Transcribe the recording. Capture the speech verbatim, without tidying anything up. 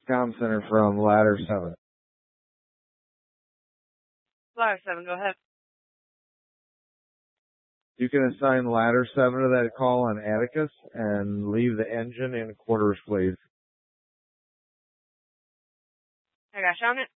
Com Center from Ladder seven. Ladder seven, go ahead. You can assign Ladder seven to that call on Atticus and leave the engine in quarters, please. I got you on it.